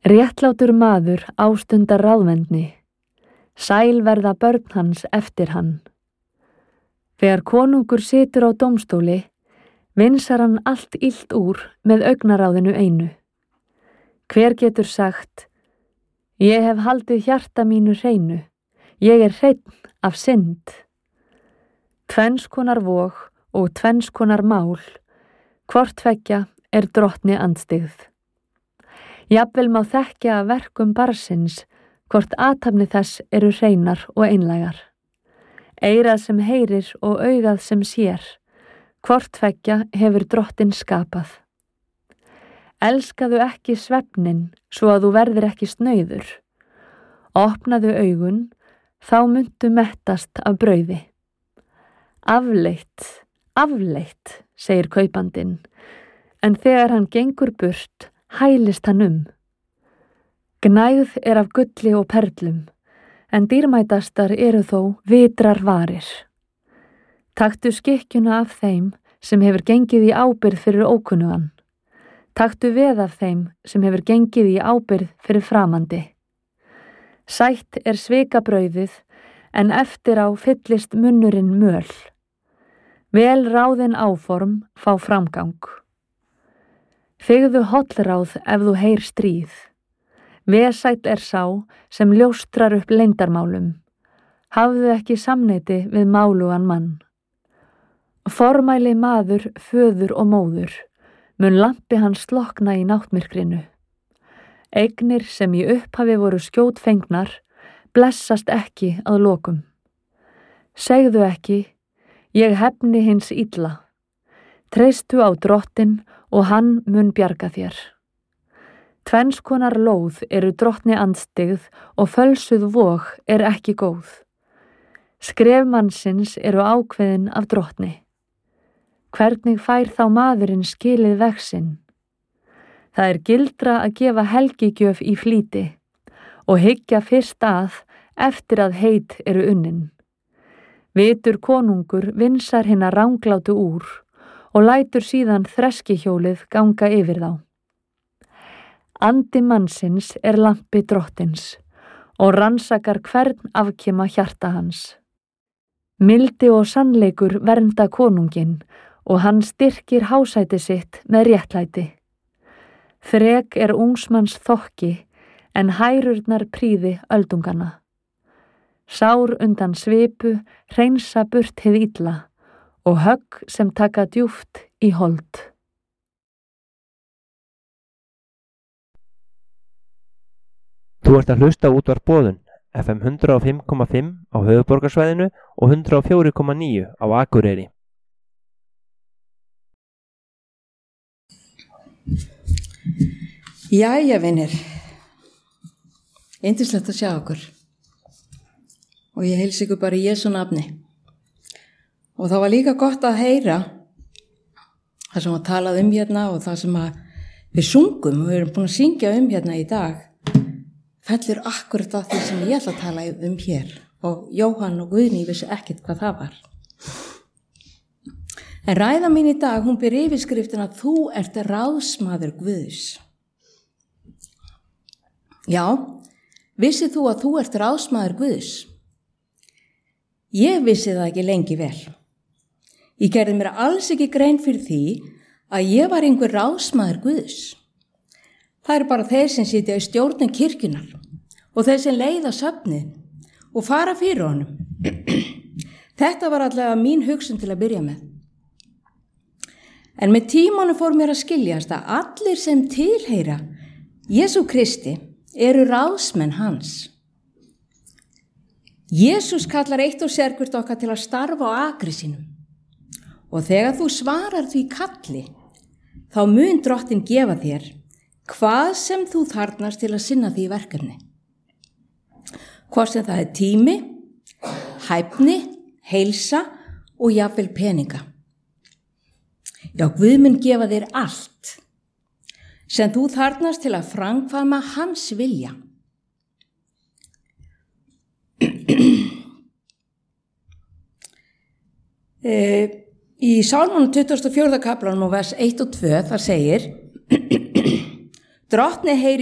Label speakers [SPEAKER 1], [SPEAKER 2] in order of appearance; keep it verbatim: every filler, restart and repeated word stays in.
[SPEAKER 1] Réttlátur maður ástundar ráðvendni, sæl verða börn hans eftir hann. Þegar konungur situr á dómstóli, vinsar hann allt illt úr með augnaráðinu einu. Hver getur sagt, ég hef haldið hjarta mínu hreinu, ég er hreinn af synd. Tvenns konar vog og tvenns konar mál, hvort tveggja er drottni andstyggð. Jafnvel má þekkja af verkum barnsins, hvort athafni þess eru hreinar og einlægar. Eyrað sem heyrir og augað sem sér, hvort tveggja hefur drottin skapað. Elskaðu ekki svefnin, svo að þú verðir ekki snauður. Opnaðu augun, þá muntu mettast af brauði. Afleitt, afleitt, segir kaupandinn, en þegar hann gengur burt, hælist hann um. Gnægð er af gulli og perlum, en dýrmætastar eru þó vitrar varir. Taktu skikkjuna af þeim sem hefur gengið í ábyrgð fyrir ókunnugan. Taktu veð af þeim sem hefur gengið í ábyrgð fyrir framandi. Sætt er svikabrauðið, en eftir á fyllist munnurinn möl. Vel ráðin áform fá framgang. Þigðu hollráð ef þú heyr stríð. Vesæll er sá sem ljóstrar upp leyndarmálum. Hafðu ekki samneyti við málugan mann. Formæli maður, föður og móður, mun lampi hans slokna í náttmyrkrinu. Eignir sem í upphafi voru skjótfengnar, blessast ekki að lokum. Segðu ekki, ég hefni hins illa. Treystu á drottin og hann mun bjarga þér. Tvenns konar lóð eru drottni andstyggð og fölsuð vog er ekki góð. Skref mannsins eru ákveðin af drottni. Hvernig fær þá maðurinn skilið veg sinn? Það er gildra að gefa helgigjöf í flýti og hyggja fyrst að eftir að heit eru unnin. Vitur konungur vinsar hinna ranglátu úr og lætur síðan þreskihjólið ganga yfir þá. Andi mannsins er lampi drottins og rannsakar hvern afkima hjarta hans. Mildi og sannleikur vernda konunginn og hann styrkir hásæti sitt með réttlæti. Þrek er ungsmanns þokki, en hærurnar prýði öldungana. Sár undan svipu hreinsa burt hið illa og högg sem taka djúpt í hold.
[SPEAKER 2] Þú ert að hlusta á útvarp Boðun, F M hundrað og fimm komma fimm á höfuðborgarsvæðinu og hundrað og fjögur komma níu á Akureyri.
[SPEAKER 3] Jæja, vinir. Yndislegt að sjá okkur. Og ég heilsa ykkur bara í Jesú nafni. Og það var líka gott að heyra það sem að talað um hérna og það sem að við sungum og við erum búin að syngja um hérna í dag. Fellur akkurat að því sem ég ætla að tala um hér. Og Jóhann og Guðný vissi ekkert hvað það var. En ræða mín í dag, hún ber yfirskriftina að þú ert ráðsmaður Guðs. Já, vissið þú að þú ert ráðsmaður Guðs? Ég vissi það ekki lengi vel. Ég gerði mér alls ekki grein fyrir því að ég var einhver ráðsmaður Guðs. Það eru bara þeir sem sitja í stjórnum kirkjunar og þeir sem leiða söfnið og fara fyrir honum. Þetta var allavega mín hugsun til að byrja með. En með tímanum fór mér að skiljast að allir sem tilheyra Jesú Kristi eru ráðsmenn hans. Jesús kallar eitt og sérhvert okkar til að starfa á akri sínum. Og þegar þú svarar því kalli, þá mun drottin gefa þér hvað sem þú þarfnast til að sinna því verkefni. Hvort sem það er tími, hæfni, heilsa og jafnvel peninga. Já, Guð mun gefa þér allt sem þú þarfnast til að framkvæma hans vilja. Í Sálmunum tuttugasta og fjórða kaflanum og vers eitt og tvö þar segir: Drottni heyri